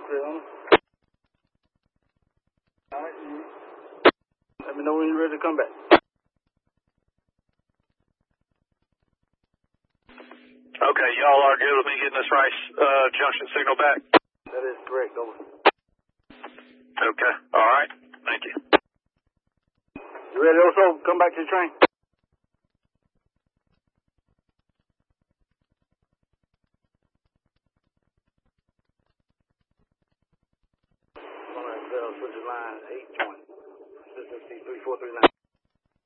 All right. Let me know when you're ready to come back. Okay, y'all are good with me getting this Rice junction signal back? That is correct, over. Okay, all right. Thank you. You ready also? Come back to the train. All right, switch line 820. System C 3439.